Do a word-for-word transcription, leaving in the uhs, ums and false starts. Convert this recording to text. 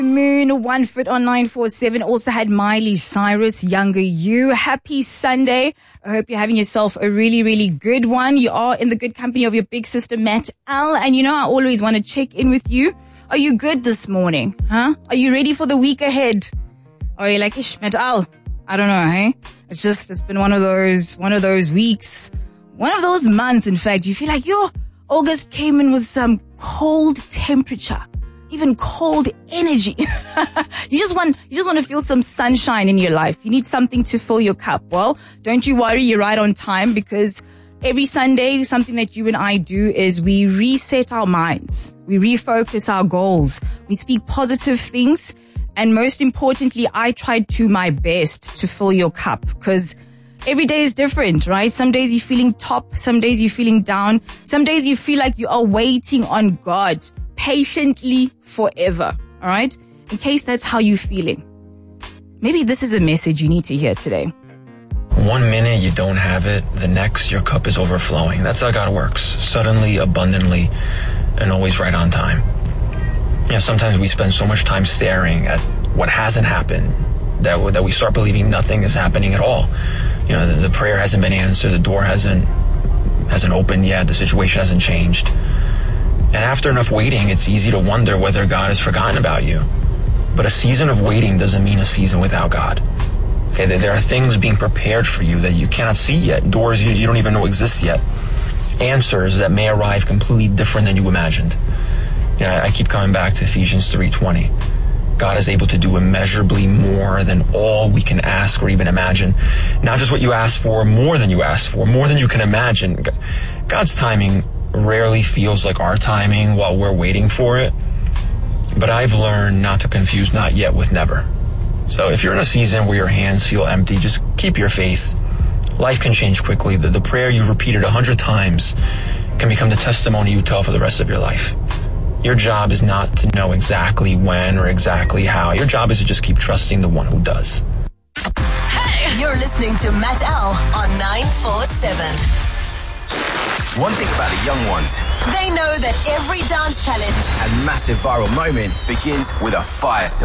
Moon, One Foot on nine four seven. Also had Miley Cyrus, Younger You. Happy Sunday. I hope you're having yourself a really, really good one. You are in the good company of your big sister, Matt Al. And you know, I always want to check in with you. Are you good this morning? Huh? Are you ready for the week ahead? Or are you like, ish, Matt Al? I don't know, hey? It's just, it's been one of those, one of those weeks, one of those months, in fact. You feel like, yo, August came in with some cold temperature. Even cold energy. you just want, you just want to feel some sunshine in your life. You need something to fill your cup. Well, don't you worry, you're right on time, because every Sunday, something that you and I do is we reset our minds. We refocus our goals. We speak positive things. And most importantly, I tried to my best to fill your cup, because every day is different, right? Some days you're feeling top. Some days you're feeling down. Some days you feel like you are waiting on God patiently forever. All right. In case that's how you're feeling, maybe this is a message you need to hear today. One minute you don't have it, the next your cup is overflowing. That's how God works. Suddenly, abundantly, and always right on time. You know, sometimes we spend so much time staring at what hasn't happened that, that we start believing nothing is happening at all. You know, the, the prayer hasn't been answered, the door hasn't, hasn't opened yet, the situation hasn't changed. And after enough waiting, it's easy to wonder whether God has forgotten about you. But a season of waiting doesn't mean a season without God. Okay, there are things being prepared for you that you cannot see yet, doors you, you don't even know exist yet, answers that may arrive completely different than you imagined. You know, I keep coming back to Ephesians three twenty. God is able to do immeasurably more than all we can ask or even imagine. Not just what you ask for, more than you ask for, more than you can imagine. God's timing rarely feels like our timing while we're waiting for it. But I've learned not to confuse not yet with never. So if you're in a season where your hands feel empty, just keep your faith. Life can change quickly. The, the prayer you've repeated a hundred times can become the testimony you tell for the rest of your life. Your job is not to know exactly when or exactly how. Your job is to just keep trusting the one who does. Hey! You're listening to Matt Al on nine four seven. One thing about the young ones, they know that every dance challenge and massive viral moment begins with a fire sale.